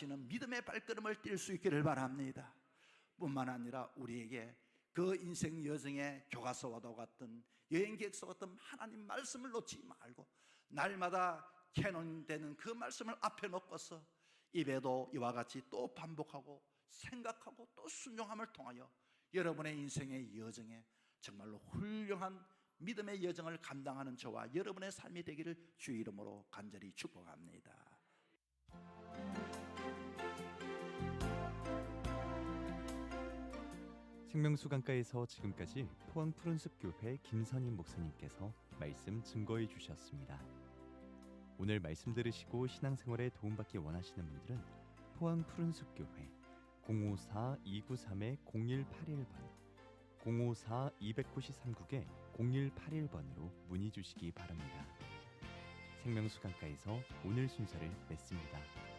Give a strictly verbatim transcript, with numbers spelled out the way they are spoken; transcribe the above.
원하시는 믿음의 발걸음을 뛸 수 있기를 바랍니다. 뿐만 아니라 우리에게 그 인생 여정의 교과서와도 같은 여행객서와 같은 하나님 말씀을 놓지 말고 날마다 캐논되는 그 말씀을 앞에 놓고서 입에도 이와 같이 또 반복하고 생각하고 또 순종함을 통하여 여러분의 인생의 여정에 정말로 훌륭한 믿음의 여정을 감당하는 저와 여러분의 삶이 되기를 주의 이름으로 간절히 축복합니다. 생명수강가에서 지금까지 포항 푸른숲교회 김선임 목사님께서 말씀 증거해 주셨습니다. 오늘 말씀 들으시고 신앙생활에 도움받기 원하시는 분들은 포항 푸른숲교회 공오사 이구삼 공일팔일 번 공오사 이구삼 공일팔일 번으로 문의 주시기 바랍니다. 생명수강가에서 오늘 순서를 맺습니다.